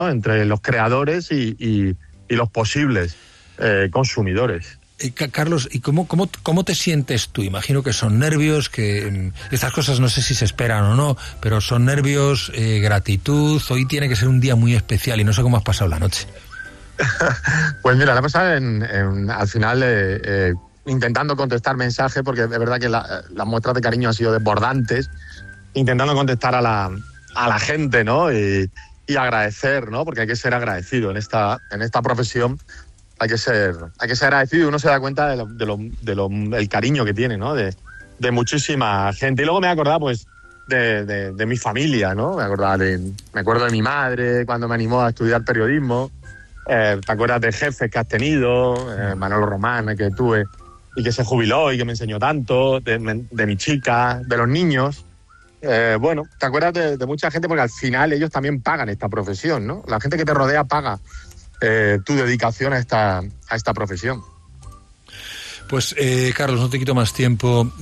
¿no? Entre los creadores y los posibles consumidores. Carlos, ¿y cómo te sientes tú? Imagino que son nervios, que estas cosas no sé si se esperan o no, pero son nervios, gratitud. Hoy tiene que ser un día muy especial y no sé cómo has pasado la noche. Pues mira, la he pasado al final intentando contestar mensajes, porque es verdad que las muestras de cariño han sido desbordantes, intentando contestar a la gente, ¿no? Y agradecer, ¿no? Porque hay que ser agradecido en esta profesión. Hay que ser agradecido y uno se da cuenta del cariño que tiene, ¿no? De muchísima gente. Y luego me he acordado, pues, de mi familia, ¿no? Me acuerdo de mi madre cuando me animó a estudiar periodismo. Te acuerdas de jefes que has tenido, Manolo Román, que tuve y que se jubiló y que me enseñó tanto, de mi chica, de los niños. Bueno, te acuerdas de mucha gente porque al final ellos también pagan esta profesión, ¿no? La gente que te rodea paga tu dedicación a esta profesión. Pues, Carlos, no te quito más tiempo.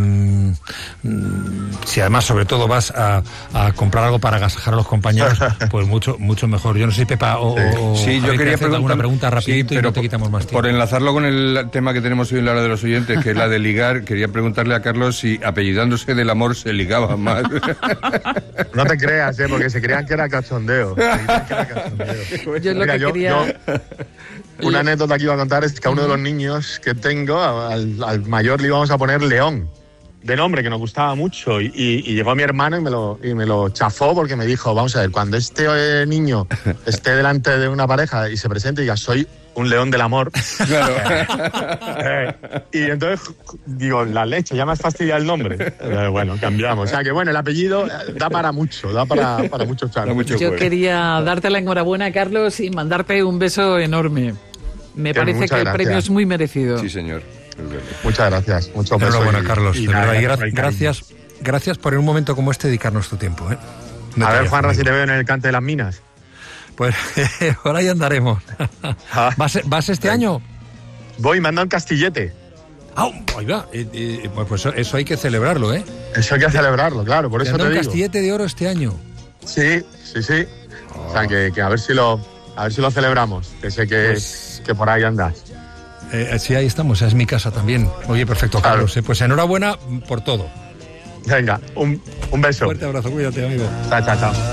Si además, sobre todo, vas a comprar algo para agasajar a los compañeros, pues mucho mejor. Yo no sé, Pepa, sí, yo quería hacer alguna pregunta rapidito, pero y no te quitamos más tiempo. Por enlazarlo con el tema que tenemos hoy en la hora de los oyentes, que es la de ligar, quería preguntarle a Carlos si apellidándose del amor se ligaba más. No te creas, porque se creían que era cachondeo. Yo lo que quería... Una anécdota que iba a contar es que a uno de los niños que tengo, al mayor, le íbamos a poner León, de nombre, que nos gustaba mucho. Y llegó mi hermano y me lo chafó porque me dijo, vamos a ver, cuando este niño esté delante de una pareja y se presente y diga, soy un león del amor. Claro. Y entonces, digo, la leche, ya me has fastidiado el nombre. Bueno, cambiamos. O sea que bueno, el apellido da para mucho, da para muchos charlos. Yo quería darte la enhorabuena, Carlos, y mandarte un beso enorme. Me parece que el premio es muy merecido. Sí, señor. Muchas gracias. Mucho beso. Enhorabuena, Carlos. De verdad, gracias por en un momento como este dedicarnos tu tiempo. A ver, Juanra, si te veo en el Cante de las Minas. Pues por ahí andaremos. ¿Vas este año? Voy, me han dado el castillete. Oiga, pues eso hay que celebrarlo, ¿eh? Eso hay que celebrarlo, claro, por eso te digo. ¿Un castillete de oro este año? Sí. O sea, que a ver si lo celebramos, que sé que por ahí andas. Sí, ahí estamos, es mi casa también. Oye, perfecto, Carlos. Claro. Pues enhorabuena por todo. Venga, un beso. Un fuerte abrazo, cuídate, amigo. Chao.